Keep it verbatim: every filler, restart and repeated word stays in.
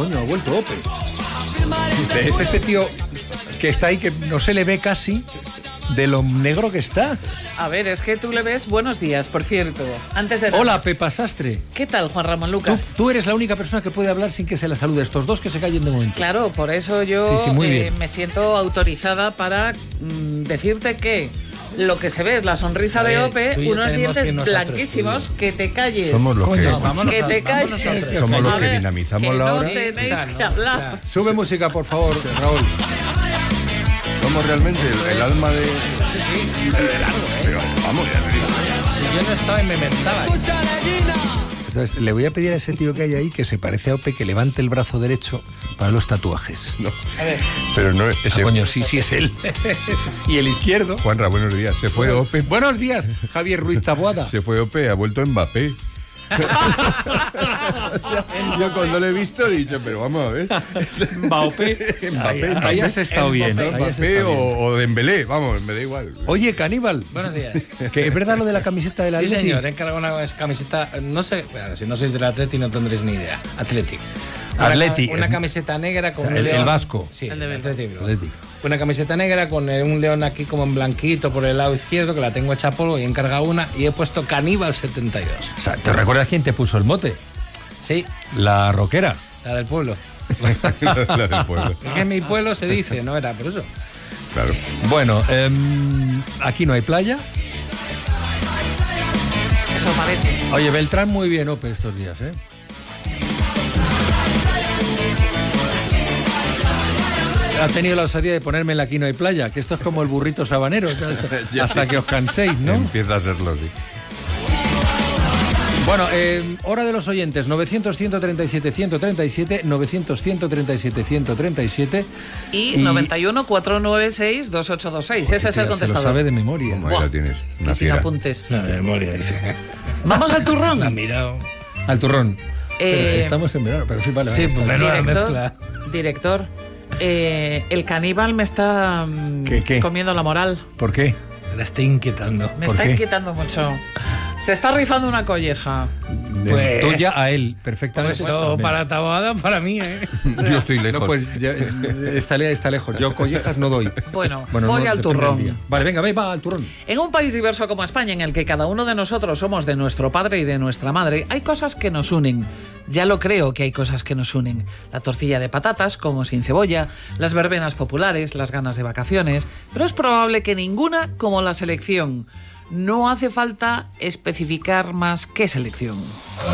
coño, ha vuelto Ope. Dice, es ese tío que está ahí, que no se le ve casi de lo negro que está. A ver, es que tú le ves. Buenos días, por cierto. Antes de nada, Hola, Pepa Sastre. ¿qué tal, Juan Ramón Tú, Lucas? tú eres la única persona que puede hablar sin que se la salude. Estos dos que se callen de momento. Claro, por eso yo Sí, sí, muy eh, bien. me siento autorizada para mm, decirte que lo que se ve es la sonrisa de Ope, tú y yo unos tenemos dientes que nosotros, blanquísimos, tú y yo. que te calles. Somos los Coño, que, vámonos. que te calles. Vamos nosotros. Somos los A que ver, dinamizamos que la no hora. tenéis O sea, que no, hablar. o sea, Sube música, por favor, Raúl. Somos realmente el, el alma de... Pero vamos, ya te digo. yo no estaba y me mentaba. Entonces, le voy a pedir a ese tío que hay ahí, que se parece a Ope, que levante el brazo derecho para los tatuajes. No. Pero no, ese... Ah, coño, sí, sí es él. Y el izquierdo. Juanra, buenos días. Se fue Ope. Buenos días, Javier Ruiz Taboada. Se fue Ope, ha vuelto Mbappé. Yo cuando lo he visto he dicho, pero vamos a ver. Mbappé. Mbappé, Ahí has estado bien. Mbappé, ahí has Mbappé estado bien. o, o Dembélé, vamos, me da igual. Oye, Caníbal, Buenos días. que es verdad lo de la camiseta del Sí, Atleti. señor, he encargado una camiseta, no sé, bueno, si no sois del Atleti no tendréis ni idea. Athletic. Una, Atleti. Una camiseta negra con O sea, un el- león. el vasco. Sí, El el de de Athletic. Athletic. Una camiseta negra con eh, un león aquí como en blanquito por el lado izquierdo, que la tengo hecha polvo y he encargado una y he puesto Caníbal setenta y dos. O sea, ¿te recuerdas quién te puso el mote? Sí, La rockera. la del pueblo. La del pueblo. Es que en mi pueblo se dice, no era por eso. Claro. Bueno, em, aquí no hay playa. Eso parece. Oye, Beltrán muy bien, Ope, estos días, ¿eh? Ha tenido la osadía de ponerme en la Aquí no hay playa, que esto es como el burrito sabanero, Ya. hasta que os canséis, ¿no? Empieza a serlo, sí. Bueno, eh, hora de los oyentes, novecientos, ciento treinta y siete, ciento treinta y siete, novecientos, ciento treinta y siete, ciento treinta y siete. Y, noventa y uno, cuatrocientos noventa y seis, veintiocho veintiséis. Ese es el Se lo contestador. sabe de memoria. Como ahí Buah. la tienes, Y una sin fiera. apuntes. La memoria, dice. Vamos al turrón. La ha mirado. Al turrón. Eh, Pero estamos en verano, pero sí, vale. Sí, vale, pues está bien. menuda Director, mezcla. director, eh, el caníbal me está mm, ¿Qué, qué? comiendo la moral. ¿Por qué? La está inquietando. Me ¿Por está qué? inquietando mucho. Se está rifando una colleja. De Pues- tuya a él, perfectamente. Pues eso, Bien. para Taboada, para mí, ¿eh? Yo estoy lejos. No, pues ya, está, le- está lejos. Yo collejas no doy. Bueno, Bueno, voy no, al depende turrón. del día. Vale, venga, ve, va al turrón. En un país diverso como España, en el que cada uno de nosotros somos de nuestro padre y de nuestra madre, hay cosas que nos unen. Ya lo creo que hay cosas que nos unen. La tortilla de patatas, como sin cebolla, las verbenas populares, las ganas de vacaciones, pero es probable que ninguna como la selección. No hace falta especificar más qué selección.